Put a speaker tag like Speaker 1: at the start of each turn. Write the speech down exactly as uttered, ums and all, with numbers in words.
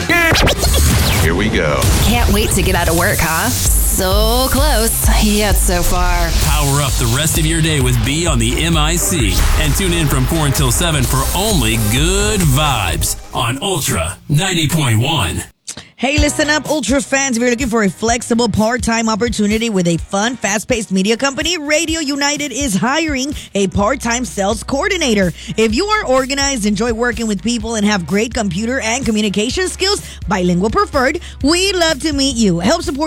Speaker 1: Here we go.
Speaker 2: Can't wait to get out of work, huh? So close, yet so far.
Speaker 3: Power up the rest of your day with B on the M I C. And tune in from four until seven for only good vibes on Ultra ninety point one.
Speaker 4: Hey, listen up, Ultra fans. If you're looking for a flexible part-time opportunity with a fun, fast-paced media company, Radio United is hiring a part-time sales coordinator. If you are organized, enjoy working with people, and have great computer and communication skills, bilingual preferred, we'd love to meet you. Help support